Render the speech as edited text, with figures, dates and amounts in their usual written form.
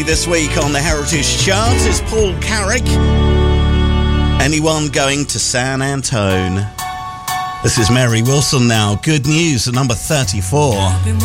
This week on the Heritage Chart is Paul Carrick. Anyone going to San Antone? This is Mary Wilson now. Good news at number 34.